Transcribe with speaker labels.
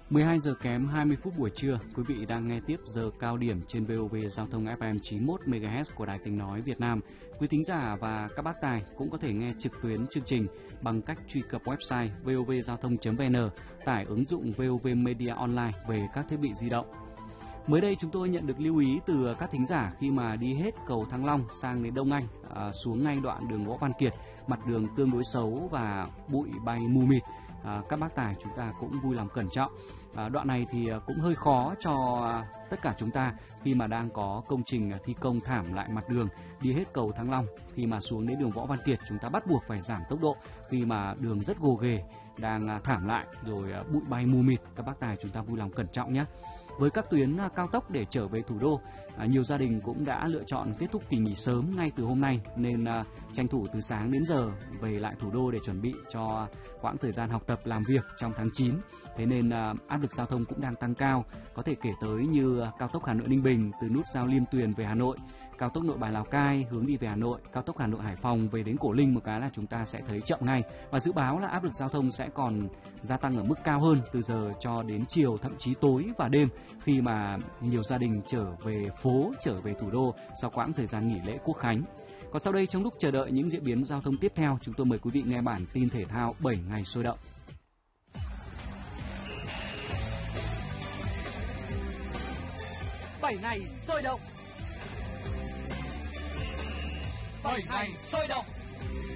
Speaker 1: 12 giờ kém 20 phút buổi trưa, quý vị đang nghe tiếp giờ cao điểm trên VOV Giao thông FM 91 MHz của Đài Tiếng nói Việt Nam. Quý thính giả và các bác tài cũng có thể nghe trực tuyến chương trình bằng cách truy cập website vovgiao-thông.vn, tải ứng dụng VOV Media Online về các thiết bị di động. Mới đây chúng tôi nhận được lưu ý từ các thính giả khi mà đi hết cầu Thăng Long sang đến Đông Anh, xuống ngay đoạn đường Võ Văn Kiệt, mặt đường tương đối xấu và bụi bay mù mịt. Các bác tài chúng ta cũng vui lòng cẩn trọng. Đoạn này thì cũng hơi khó cho tất cả chúng ta khi mà đang có công trình thi công thảm lại mặt đường đi hết cầu Thăng Long. Khi mà xuống đến đường Võ Văn Kiệt chúng ta bắt buộc phải giảm tốc độ khi mà đường rất gồ ghề, đang thảm lại rồi bụi bay mù mịt. Các bác tài chúng ta vui lòng cẩn trọng nhé. Với các tuyến cao tốc để trở về thủ đô, nhiều gia đình cũng đã lựa chọn kết thúc kỳ nghỉ sớm ngay từ hôm nay nên tranh thủ từ sáng đến giờ về lại thủ đô để chuẩn bị cho quãng thời gian học tập làm việc trong tháng 9. Thế nên áp lực giao thông cũng đang tăng cao, có thể kể tới như cao tốc Hà Nội Ninh Bình từ nút giao Liêm Tuyền về Hà Nội, cao tốc Nội Bài Lào Cai hướng đi về Hà Nội, cao tốc Hà Nội Hải Phòng về đến Cổ Linh một cái là chúng ta sẽ thấy chậm ngay, và dự báo là áp lực giao thông sẽ còn gia tăng ở mức cao hơn từ giờ cho đến chiều, thậm chí tối và đêm khi mà nhiều gia đình trở về phố, trở về thủ đô sau quãng thời gian nghỉ lễ Quốc khánh. Còn sau đây, trong lúc chờ đợi những diễn biến giao thông tiếp theo, chúng tôi mời quý vị nghe bản tin thể thao 7 ngày sôi động.
Speaker 2: Bảy ngày sôi động. 7 ngày sôi động.